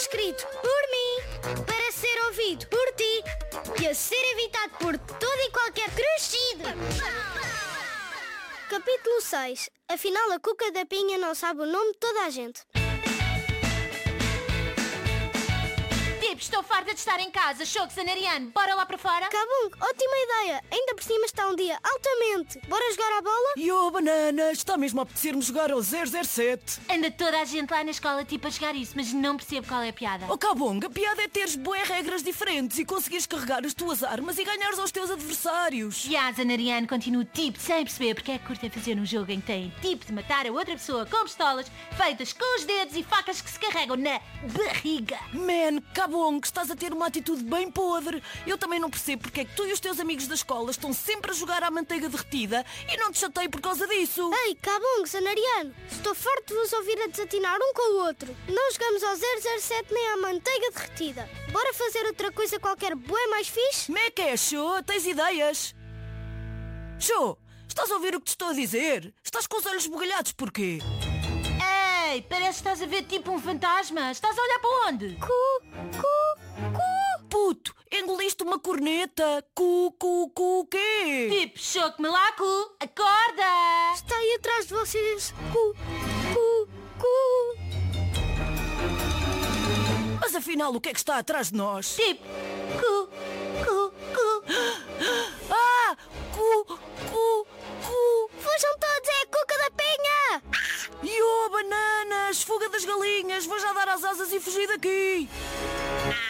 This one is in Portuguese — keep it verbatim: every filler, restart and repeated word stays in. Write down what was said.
escrito por mim, para ser ouvido por ti e a ser evitado por todo e qualquer crescido. Capítulo seis. Afinal, a Cuca da Pinha não sabe o nome de toda a gente. Tipo, estou farta de estar em casa. Choco, Sanariano, bora lá para fora? Cabum, ótima ideia. Ainda por cima está um dia altamente. Bora jogar a bola? E oh, banana, está mesmo a apetecer-me jogar ao zero zero sete. Anda toda a gente lá na escola tipo a jogar isso, mas não percebo qual é a piada. Oh, Cabong, a piada é teres bué regras diferentes e conseguires carregar as tuas armas e ganhares aos teus adversários. E a Zanariano continua tipo sem perceber porque é que curtem fazer um jogo em que tem tipo de matar a outra pessoa com pistolas feitas com os dedos e facas que se carregam na barriga. Man, Cabong, estás a ter uma atitude bem podre. Eu também não percebo porque é que tu e os teus amigos da escola estão sempre a jogar à manteiga derretida e não te chatei por causa disso. Ei, Cabum, Sanariano, estou farto de vos ouvir a desatinar um com o outro. Não jogamos ao zero zero sete nem à manteiga derretida. Bora fazer outra coisa qualquer bué mais fixe? Como é que é, Show? Tens ideias? Show, estás a ouvir o que te estou a dizer? Estás com os olhos bugalhados porquê? Ei, parece que estás a ver tipo um fantasma. Estás a olhar para onde? Cu, cu, cu. Puto, engoliste uma corneta. Cu, cu, cu, o quê? Tipo, choco melaco, acorda! Está aí atrás de vocês. Cu, cu, cu. Mas afinal, o que é que está atrás de nós? Tipo, cu,